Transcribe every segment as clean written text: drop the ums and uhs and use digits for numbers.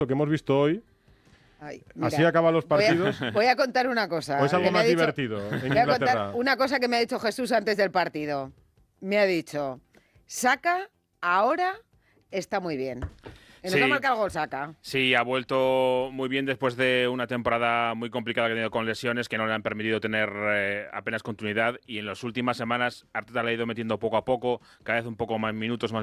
lo que hemos visto hoy. Ay, mira, así acaban los partidos. Voy a contar una cosa. ¿O es algo que me más ha dicho- divertido en Voy a contar Inglaterra? una cosa que me ha dicho Jesús antes del partido. Me ha dicho, Saka ahora está muy bien. Y nos Sí. ha marcado el gol Saka. Sí, ha vuelto muy bien después de una temporada muy complicada que ha tenido con lesiones que no le han permitido tener apenas continuidad, y en las últimas semanas Arteta le ha ido metiendo poco a poco, cada vez un poco más minutos,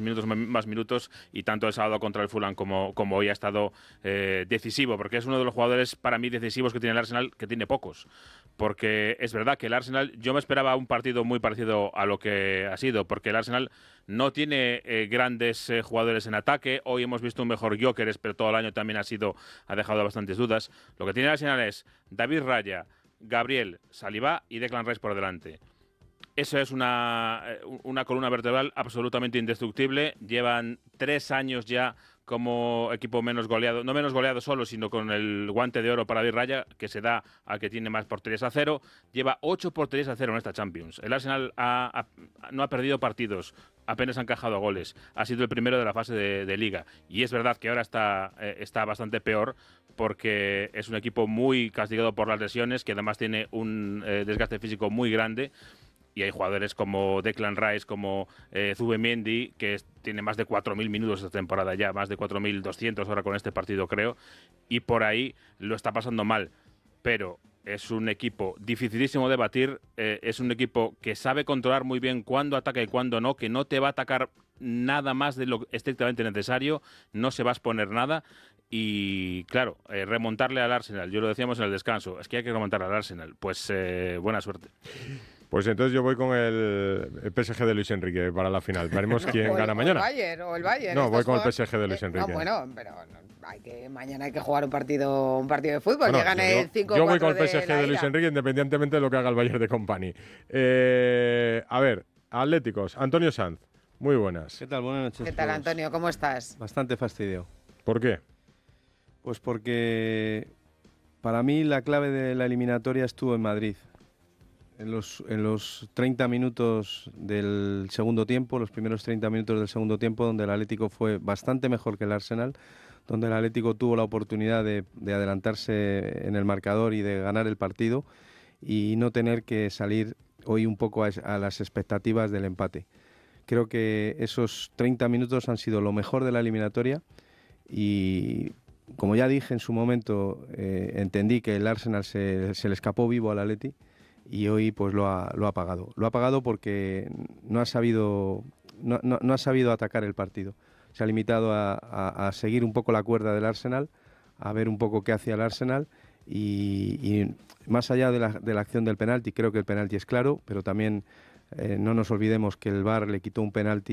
y tanto el sábado contra el Fulham como hoy ha estado decisivo, porque es uno de los jugadores para mí decisivos que tiene el Arsenal, que tiene pocos. Porque es verdad que el Arsenal, yo me esperaba un partido muy parecido a lo que ha sido, porque el Arsenal no tiene grandes jugadores en ataque. Hoy hemos visto un mejor Gyökeres, pero todo el año también ha dejado bastantes dudas. Lo que tiene el Arsenal es David Raya, Gabriel, Saliba y Declan Rice por delante. Eso es una columna vertebral absolutamente indestructible. Llevan 3 años ya como equipo menos goleado, no menos goleado solo, sino con el guante de oro para David Raya, que se da al que tiene más porterías a cero. Lleva 8 porterías a cero en esta Champions. El Arsenal no ha perdido partidos, apenas ha encajado goles. Ha sido el primero de la fase de Liga. Y es verdad que ahora está bastante peor, porque es un equipo muy castigado por las lesiones, que además tiene un desgaste físico muy grande. Y hay jugadores como Declan Rice, como Zubimendi, que tiene más de 4.000 minutos esta temporada ya, más de 4.200 ahora con este partido, creo. Y por ahí lo está pasando mal. Pero es un equipo dificilísimo de batir, es un equipo que sabe controlar muy bien cuándo ataca y cuándo no, que no te va a atacar nada más de lo estrictamente necesario, no se va a exponer nada. Y claro, remontarle al Arsenal, yo lo decíamos en el descanso, es que hay que remontar al Arsenal. Pues buena suerte. Pues entonces yo voy con el PSG de Luis Enrique para la final. Veremos quién gana mañana. O el Bayern. No, voy Estos con el PSG de Luis Enrique. No, bueno, pero mañana hay que jugar un partido de fútbol. Bueno, que gane el 5-4 yo voy con el PSG la de Luis Liga. Enrique, independientemente de lo que haga el Bayern de Company. A ver, Atléticos, Antonio Sanz, muy buenas. ¿Qué tal? Buenas noches. ¿Qué tal, Antonio? ¿Cómo estás? Bastante fastidio. ¿Por qué? Pues porque para mí la clave de la eliminatoria estuvo en Madrid. En los 30 minutos del segundo tiempo, los primeros 30 minutos del segundo tiempo, donde el Atlético fue bastante mejor que el Arsenal, donde el Atlético tuvo la oportunidad de adelantarse en el marcador y de ganar el partido y no tener que salir hoy un poco a las expectativas del empate. Creo que esos 30 minutos han sido lo mejor de la eliminatoria y, como ya dije en su momento, entendí que el Arsenal se le escapó vivo al Atleti. Y hoy pues lo ha pagado. Lo ha pagado porque no ha sabido atacar el partido. Se ha limitado a seguir un poco la cuerda del Arsenal, a ver un poco qué hacía el Arsenal y más allá de la acción del penalti, creo que el penalti es claro, pero también no nos olvidemos que el VAR le quitó un penalti